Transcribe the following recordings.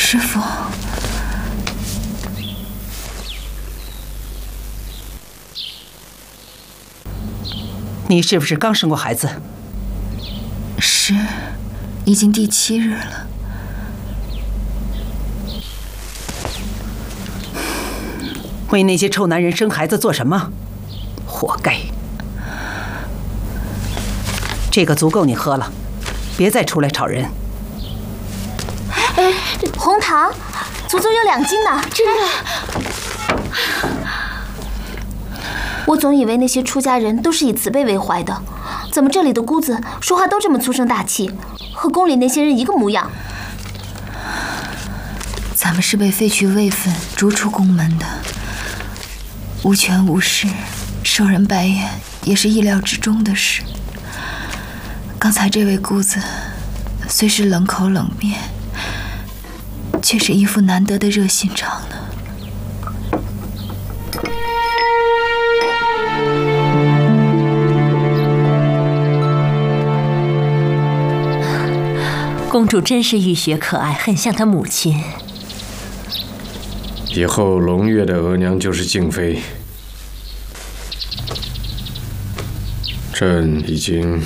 师父， 你是不是刚生过孩子？ 是，已经第7日了。 为那些臭男人生孩子做什么？活该！这个足够你喝了，别再出来吵人。 哎，红糖，足足有2斤呢，真的。我总以为那些出家人都是以慈悲为怀的，怎么这里的姑子说话都这么粗声大气，和宫里那些人一个模样？ 咱们是被废去位分、逐出宫门的，无权无势，受人白眼也是意料之中的事。刚才这位姑子虽是冷口冷面，却是一副难得的热心肠呢。 公主真是浴血可爱，很像她母亲。 以后龙月的额娘就是静妃。朕已经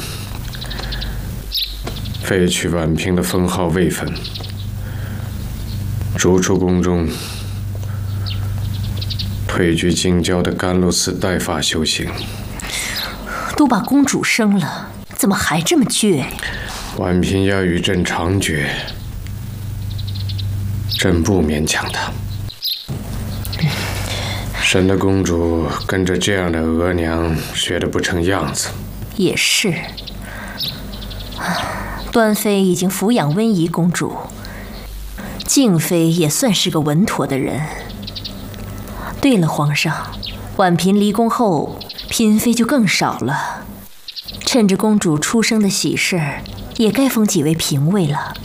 废去婉嫔的封号位分，逐出宫中，退居京郊的甘露寺带发修行。 都把公主生了，怎么还这么倔呀？ 婉嫔要与朕长绝，朕不勉强她。神的公主跟着这样的额娘学得不成样子。 也是，端妃已经抚养温宜公主，静妃也算是个稳妥的人。对了，皇上，婉嫔离宫后，嫔妃就更少了。趁着公主出生的喜事儿，也该封几位嫔位了。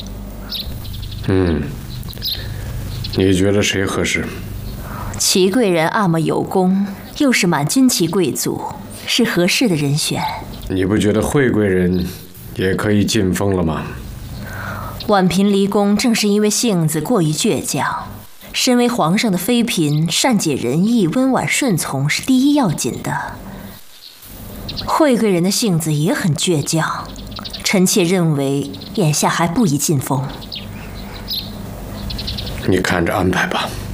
你觉得谁合适？ 齐贵人阿玛有功，又是满军旗贵族，是合适的人选。 你不觉得惠贵人也可以晋封了吗？ 婉嫔离宫正是因为性子过于倔强。身为皇上的妃嫔，善解人意、温婉顺从是第一要紧的。惠贵人的性子也很倔强，臣妾认为眼下还不宜晋封。 你看着安排吧。